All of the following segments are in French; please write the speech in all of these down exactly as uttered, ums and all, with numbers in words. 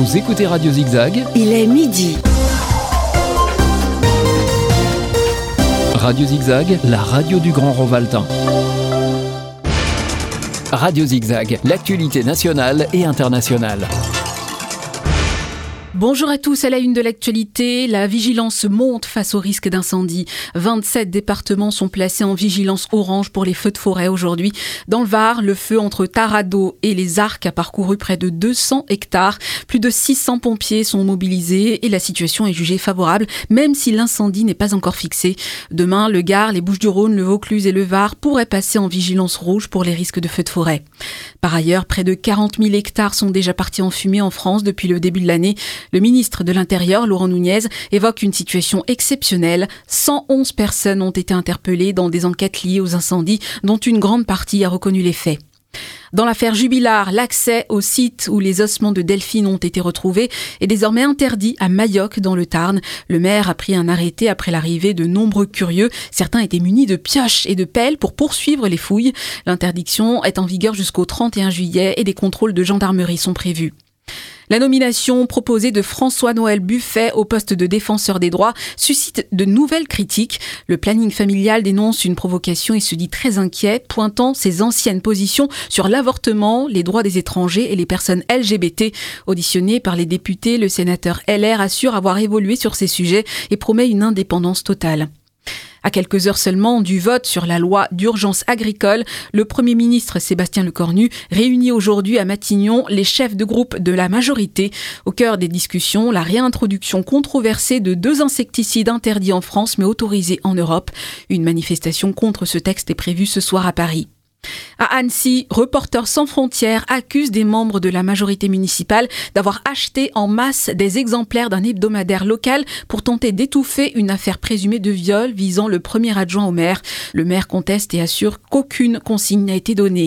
Vous écoutez Radio Zigzag. Il est midi. Radio Zigzag, la radio du Grand Rovaltain. Radio Zigzag, l'actualité nationale et internationale. Bonjour à tous, à la une de l'actualité, la vigilance monte face au risque d'incendie. vingt-sept départements sont placés en vigilance orange pour les feux de forêt aujourd'hui. Dans le Var, le feu entre Taradot et les Arcs a parcouru près de deux cents hectares. Plus de six cents pompiers sont mobilisés et la situation est jugée favorable, même si l'incendie n'est pas encore fixé. Demain, le Gard, les Bouches-du-Rhône, le Vaucluse et le Var pourraient passer en vigilance rouge pour les risques de feux de forêt. Par ailleurs, près de quarante mille hectares sont déjà partis en fumée en France depuis le début de l'année. Le ministre de l'Intérieur, Laurent Nunez, évoque une situation exceptionnelle. cent onze personnes ont été interpellées dans des enquêtes liées aux incendies, dont une grande partie a reconnu les faits. Dans l'affaire Jubilard, l'accès au site où les ossements de Delphine ont été retrouvés est désormais interdit à Mayoc dans le Tarn. Le maire a pris un arrêté après l'arrivée de nombreux curieux. Certains étaient munis de pioches et de pelles pour poursuivre les fouilles. L'interdiction est en vigueur jusqu'au trente et un juillet et des contrôles de gendarmerie sont prévus. La nomination proposée de François-Noël Buffet au poste de défenseur des droits suscite de nouvelles critiques. Le planning familial dénonce une provocation et se dit très inquiet, pointant ses anciennes positions sur l'avortement, les droits des étrangers et les personnes L G B T. Auditionné par les députés, le sénateur L R assure avoir évolué sur ces sujets et promet une indépendance totale. À quelques heures seulement du vote sur la loi d'urgence agricole, le Premier ministre Sébastien Lecornu réunit aujourd'hui à Matignon les chefs de groupe de la majorité. Au cœur des discussions, la réintroduction controversée de deux insecticides interdits en France mais autorisés en Europe. Une manifestation contre ce texte est prévue ce soir à Paris. À Annecy, Reporters sans frontières accuse des membres de la majorité municipale d'avoir acheté en masse des exemplaires d'un hebdomadaire local pour tenter d'étouffer une affaire présumée de viol visant le premier adjoint au maire. Le maire conteste et assure qu'aucune consigne n'a été donnée.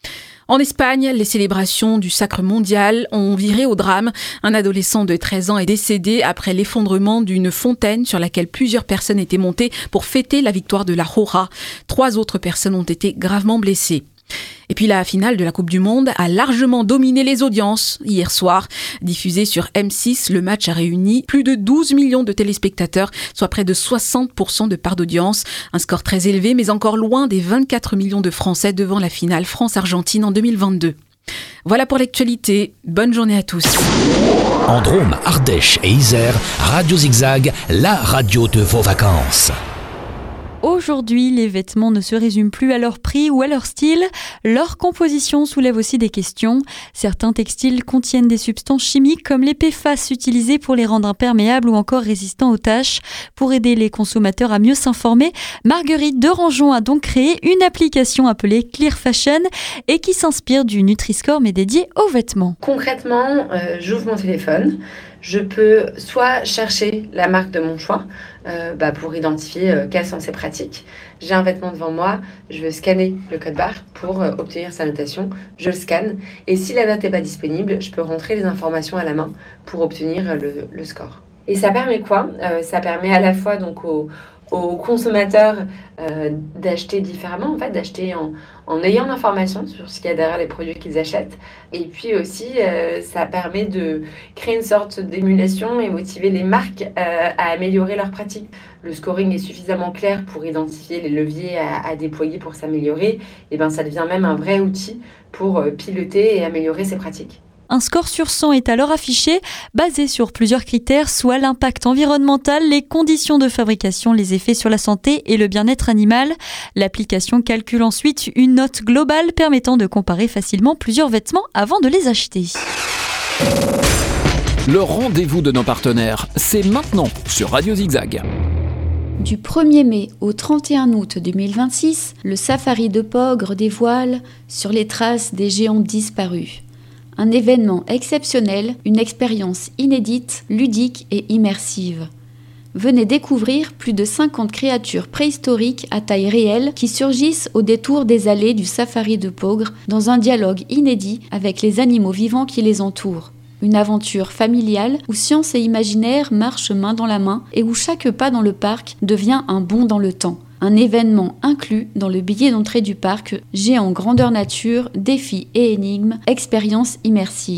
En Espagne, les célébrations du Sacre mondial ont viré au drame. Un adolescent de treize ans est décédé après l'effondrement d'une fontaine sur laquelle plusieurs personnes étaient montées pour fêter la victoire de la Jora. Trois autres personnes ont été gravement blessées. Et puis la finale de la Coupe du Monde a largement dominé les audiences hier soir. Diffusé sur M six, le match a réuni plus de douze millions de téléspectateurs, soit près de soixante pour cent de part d'audience. Un score très élevé, mais encore loin des vingt-quatre millions de Français devant la finale France-Argentine en deux mille vingt-deux. Voilà pour l'actualité. Bonne journée à tous. En Drôme, Ardèche et Isère, Radio Zigzag, la radio de vos vacances. Aujourd'hui, les vêtements ne se résument plus à leur prix ou à leur style. Leur composition soulève aussi des questions. Certains textiles contiennent des substances chimiques comme les P F A S utilisées pour les rendre imperméables ou encore résistants aux taches. Pour aider les consommateurs à mieux s'informer, Marguerite Derangeon a donc créé une application appelée Clear Fashion et qui s'inspire du Nutri-Score mais dédié aux vêtements. Concrètement, euh, j'ouvre mon téléphone. Je peux soit chercher la marque de mon choix euh, bah pour identifier euh, quelles sont ses pratiques. J'ai un vêtement devant moi, je veux scanner le code barre pour euh, obtenir sa notation. Je le scanne et si la note n'est pas disponible, je peux rentrer les informations à la main pour obtenir euh, le, le score. Et ça permet quoi euh, Ça permet à la fois donc aux, aux consommateurs euh, d'acheter différemment, en fait, d'acheter en, en ayant l'information sur ce qu'il y a derrière les produits qu'ils achètent. Et puis aussi, euh, ça permet de créer une sorte d'émulation et motiver les marques euh, à améliorer leurs pratiques. Le scoring est suffisamment clair pour identifier les leviers à, à déployer pour s'améliorer. Et ben, ça devient même un vrai outil pour euh, piloter et améliorer ses pratiques. Un score sur cent est alors affiché, basé sur plusieurs critères, soit l'impact environnemental, les conditions de fabrication, les effets sur la santé et le bien-être animal. L'application calcule ensuite une note globale permettant de comparer facilement plusieurs vêtements avant de les acheter. Le rendez-vous de nos partenaires, c'est maintenant sur Radio Zigzag. Du premier mai au trente et un août deux mille vingt-six, le safari de Pogre dévoile Sur les traces des géants disparus. Un événement exceptionnel, une expérience inédite, ludique et immersive. Venez découvrir plus de cinquante créatures préhistoriques à taille réelle qui surgissent au détour des allées du safari de Pogre dans un dialogue inédit avec les animaux vivants qui les entourent. Une aventure familiale où science et imaginaire marchent main dans la main et où chaque pas dans le parc devient un bond dans le temps. Un événement inclus dans le billet d'entrée du parc, géant grandeur nature, défis et énigmes, expérience immersive.